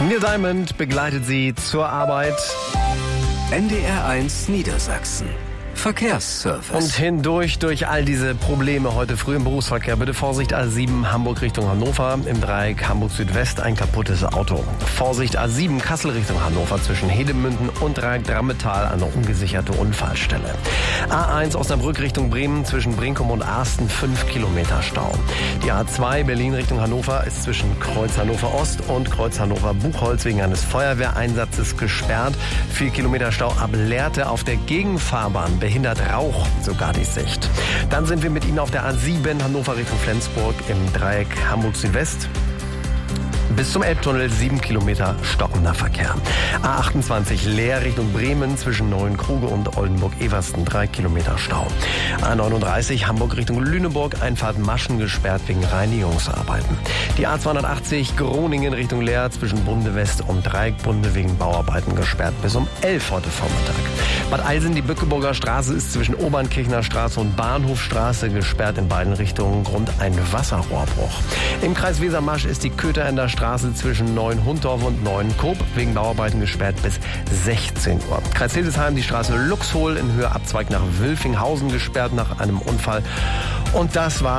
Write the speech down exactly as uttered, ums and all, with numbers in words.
Neil Diamond begleitet sie zur Arbeit. N D R eins Niedersachsen. Verkehrsservice. Und hindurch durch all diese Probleme heute früh im Berufsverkehr. Bitte Vorsicht, A sieben Hamburg Richtung Hannover. Im Dreieck Hamburg Südwest ein kaputtes Auto. Vorsicht, A sieben Kassel Richtung Hannover zwischen Hedemünden und Dreieck Drammetal eine ungesicherte Unfallstelle. A eins Osnabrück Richtung Bremen zwischen Brinkum und Arsten fünf Kilometer Stau. Die A zwei Berlin Richtung Hannover ist zwischen Kreuz Hannover Ost und Kreuz Hannover Buchholz wegen eines Feuerwehreinsatzes gesperrt. vier Kilometer Stau ab Lehrte auf der Gegenfahrbahn. Behindert Rauch sogar die Sicht. Dann sind wir mit Ihnen auf der A sieben Hannover Richtung Flensburg im Dreieck Hamburg Südwest. Bis zum Elbtunnel sieben Kilometer stockender Verkehr. A achtundzwanzig Leer Richtung Bremen zwischen Neuenkruge und Oldenburg-Eversten drei Kilometer Stau. A neununddreißig Hamburg Richtung Lüneburg Einfahrt Maschen gesperrt wegen Reinigungsarbeiten. Die A zweihundertachtzig Groningen Richtung Leer zwischen Bunde West und Dreieck Bunde wegen Bauarbeiten gesperrt bis um elf heute Vormittag. Bad Eilsen, die Bückeburger Straße ist zwischen Obernkirchner Straße und Bahnhofstraße gesperrt in beiden Richtungen Grund ein Wasserrohrbruch. Im Kreis Wesermarsch ist die Kötheränder Straße zwischen Neuenhundorf und Neuenkoop wegen Bauarbeiten gesperrt bis sechzehn Uhr. Kreis Hildesheim die Straße Luxhol in Höhe Abzweig nach Wülfinghausen gesperrt nach einem Unfall. Und das war